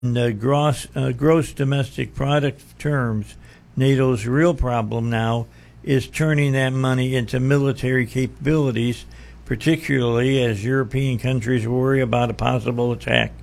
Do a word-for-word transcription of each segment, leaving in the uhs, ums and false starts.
In uh, gross, uh, gross domestic product terms, NATO's real problem now is turning that money into military capabilities, particularly as European countries worry about a possible attack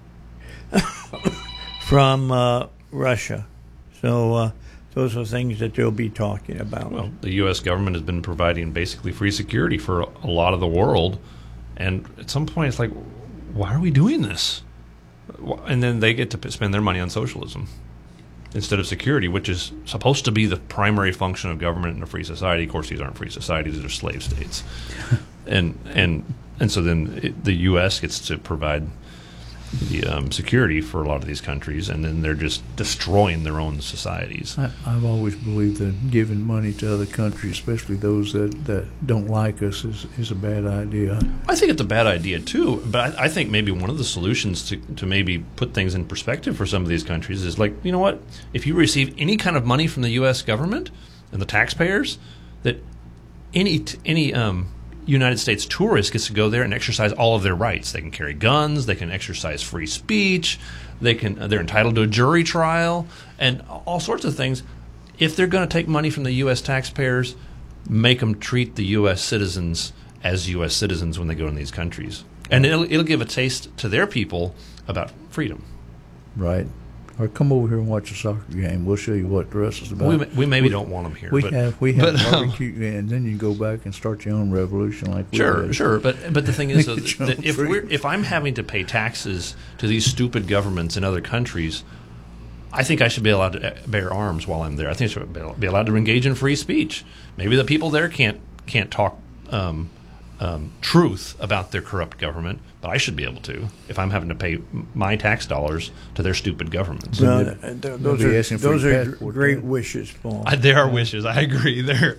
from uh, Russia. So uh, those are things that they'll be talking about. Well, the U S government has been providing basically free security for a lot of the world, and at some point it's like, why are we doing this? And then they get to spend their money on socialism instead of security, which is supposed to be the primary function of government in a free society. Of course, these aren't free societies; these are slave states. and and and so then it, the U S gets to provide the um, security for a lot of these countries, and then they're just destroying their own societies. I, I've always believed that giving money to other countries, especially those that, that don't like us, is, is a bad idea. I think it's a bad idea too, but I, I think maybe one of the solutions to, to maybe put things in perspective for some of these countries is like, you know what, if you receive any kind of money from the U S government and the taxpayers, that any any um, United States tourist gets to go there and exercise all of their rights. They can carry guns, they can exercise free speech, they can they're entitled to a jury trial, and all sorts of things. If they're going to take money from the U S taxpayers, make them treat the U S citizens as U S citizens when they go in these countries. And it'll, it'll give a taste to their people about freedom. Right. Or come over here and watch a soccer game. We'll show you what the rest is about. We, we maybe we, don't want them here. We but, have we have but, barbecue, um, and then you go back and start your own revolution. Like we sure, did. sure. But but the thing is, that, that if we're if I'm having to pay taxes to these stupid governments in other countries, I think I should be allowed to bear arms while I'm there. I think I should be allowed to engage in free speech. Maybe the people there can't can't talk um, um, truth about their corrupt government, but I should be able to if I'm having to pay my tax dollars to their stupid governments. Well, th- th- those are, those are great wishes, Paul. I, they are wishes. I agree. They're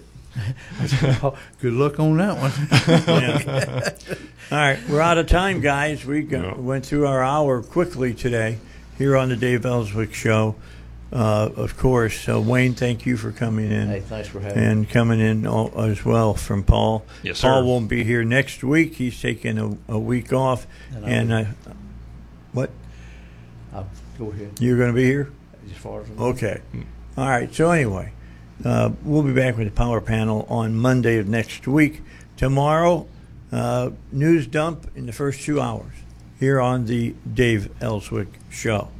oh, good luck on that one. Yeah. All right, we're out of time, guys. We go, yeah. went through our hour quickly today here on the Dave Ellswick Show. Uh, of course, so Wayne, thank you for coming in. Hey, thanks for having and me. coming in all, as well from Paul. Yes, sir. Paul won't be here next week. He's taking a, a week off. And, and uh, what? I'll go ahead. You're going to be here? As far as I'm okay. All right. So anyway, uh, we'll be back with the Power Panel on Monday of next week. Tomorrow, uh, news dump in the first two hours here on the Dave Ellswick Show.